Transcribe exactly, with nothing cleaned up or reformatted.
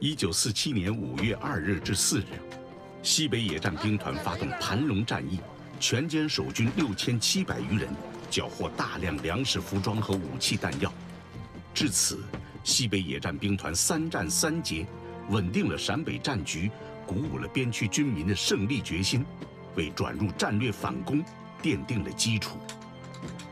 一九四七年五月二日至四日，西北野战兵团发动盘龙战役，全歼守军六千七百余人，缴获大量粮食、服装和武器弹药。至此，西北野战兵团三战三捷，稳定了陕北战局，鼓舞了边区军民的胜利决心，为转入战略反攻奠定了基础。